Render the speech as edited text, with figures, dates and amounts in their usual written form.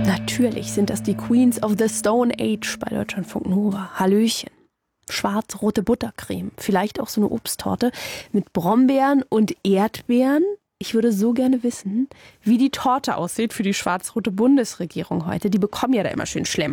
Natürlich sind das die Queens of the Stone Age bei Deutschlandfunk Nova. Hallöchen. Schwarz-rote Buttercreme, vielleicht auch so eine Obsttorte mit Brombeeren und Erdbeeren. Ich würde so gerne wissen, wie die Torte aussieht für die schwarz-rote Bundesregierung heute. Die bekommen ja da immer schön Schlemmer.